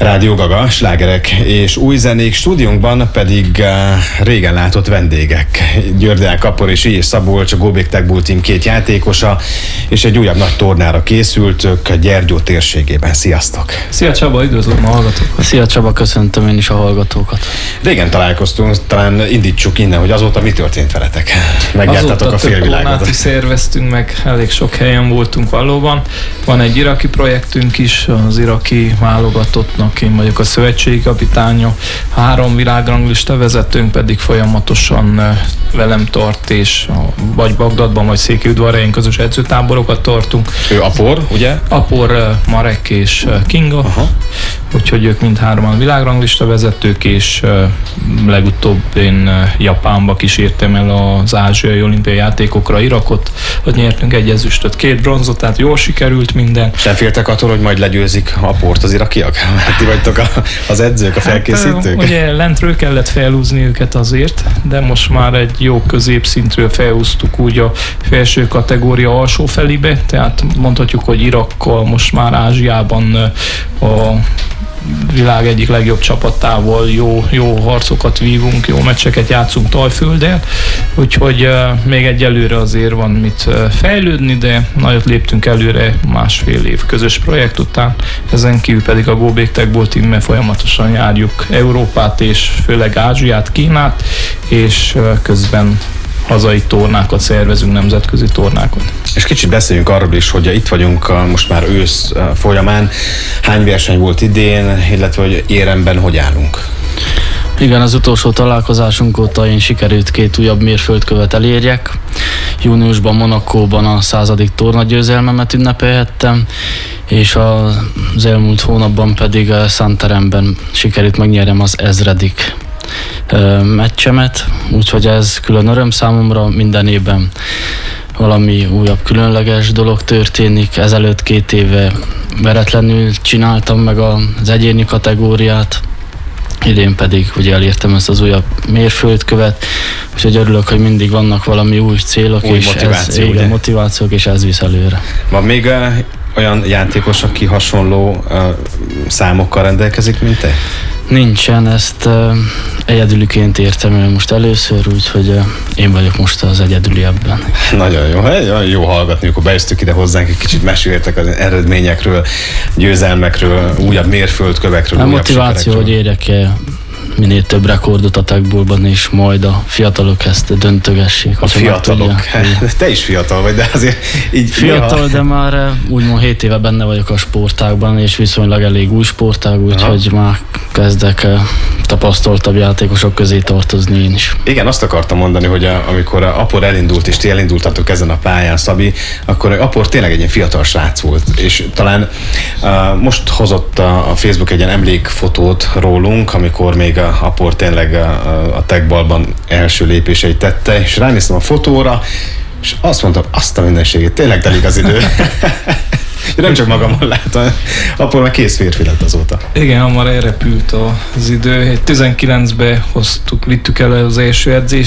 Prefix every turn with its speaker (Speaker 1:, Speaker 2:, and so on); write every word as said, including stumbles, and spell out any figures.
Speaker 1: Rádió Gaga, slágerek és új zenék, stúdiónkban pedig régen látott vendégek. Györgyel Kapor és I. Szabolcs, a Go Big Tech Bull Team két játékosa, és egy újabb nagy tornára készültök Gyergyó térségében. Sziasztok!
Speaker 2: Szia Csaba, üdvözlöm a hallgatókat!
Speaker 3: Szia Csaba, köszöntöm én is a hallgatókat!
Speaker 1: Régen találkoztunk, talán indítsuk innen, hogy azóta mi történt veletek? Megjártatok a félvilágot.
Speaker 2: Azóta több szerveztünk meg, elég sok helyen voltunk valóban. Van egy iraki projektünk is, az iraki válogatottnak én vagyok a szövetségi kapitánya. Három világranglista vezetőnk pedig folyamatosan velem tart, és vagy Bagdadban, vagy Székelyudvarhelyen közös edzőtáborokat tartunk.
Speaker 1: Ő Apor, ugye?
Speaker 2: Apor, Marek és Kinga. Aha. Úgyhogy ők mindhárman világranglista vezetők, és legutóbb én Japánba kísértem el az ázsiai olimpiai játékokra Irakot, ott nyertünk egy ezüstöt, két bronzot, tehát jól sikerült minden.
Speaker 1: Nem féltek attól, hogy majd legyőzik Aport az irakiak? Mert ti vagytok a, az edzők, a felkészítők?
Speaker 2: Hát, ugye lentről kellett felhúzni őket azért, de most már egy jó középszintről felhúztuk úgy a felső kategória alsó felébe, tehát mondhatjuk, hogy Irakkal most már Ázsiában a világ egyik legjobb csapatával jó, jó harcokat vívunk, jó meccseket játszunk Tajfölddel, úgyhogy uh, még egyelőre azért van mit uh, fejlődni, de nagyot léptünk előre másfél év közös projekt után, ezen kívül pedig a Go Big Tech Bull Team-mel folyamatosan járjuk Európát és főleg Ázsiát, Kínát, és uh, közben hazai tornákat szervezünk, nemzetközi tornákat.
Speaker 1: És kicsit beszéljünk arról is, hogy itt vagyunk most már ősz folyamán. Hány verseny volt idén, illetve hogy éremben hogy állunk?
Speaker 3: Igen, az utolsó találkozásunk óta én sikerült két újabb mérföldkövet elérjek. Júniusban Monacóban a századik tornagyőzelmemet ünnepelhettem, és az elmúlt hónapban pedig Santaremben sikerült megnyerjem az ezredik meccsemet, úgyhogy ez külön öröm számomra, minden évben valami újabb különleges dolog történik. Ezelőtt két éve veretlenül csináltam meg az egyéni kategóriát, idén pedig ugye elértem ezt az újabb mérföldkövet, úgyhogy örülök, hogy mindig vannak valami új célok,
Speaker 1: új
Speaker 3: és
Speaker 1: motiváció,
Speaker 3: ez, igen,
Speaker 1: ugye?
Speaker 3: motivációk, és ez visz előre.
Speaker 1: Van még uh, olyan játékos, aki hasonló uh, számokkal rendelkezik, mint te?
Speaker 3: Nincsen, ezt uh, egyedüliként értem el most először, úgyhogy uh, én vagyok most az egyedüli ebben. Nagyon
Speaker 1: jó, nagyon jó hallgatni, akkor bejöttük ide hozzánk, egy kicsit meséltek az eredményekről, győzelmekről, újabb mérföldkövekről,
Speaker 3: a
Speaker 1: újabb
Speaker 3: motiváció, hogy érjek el minél több rekordot a Tech Bullban, és majd a fiatalok ezt döntögessék.
Speaker 1: A fiatalok? Tudja, te is fiatal vagy, de azért így...
Speaker 3: Fiatal,
Speaker 1: néha...
Speaker 3: de már úgymond hét éve benne vagyok a sportágban, és viszonylag elég új sportág, úgyhogy már kezdek tapasztaltabb játékosok közé tartozni én is.
Speaker 1: Igen, azt akartam mondani, hogy a, amikor a Apor elindult, és ti elindultatok ezen a pályán, Szabi, akkor Apor tényleg egy ilyen fiatal srác volt, és talán uh, most hozott a, a Facebook egy ilyen emlékfotót rólunk, amikor még a Apor tényleg a, a Techballban első lépéseit tette, és ránéztem a fotóra, és azt mondtam, azt a mindenségét, tényleg telik az idő. Nem csak magamon látom, Apor már kész férfi lett azóta.
Speaker 2: Igen, hamar elrepült az idő. tizenkilencben hoztuk, vittük el az első edzés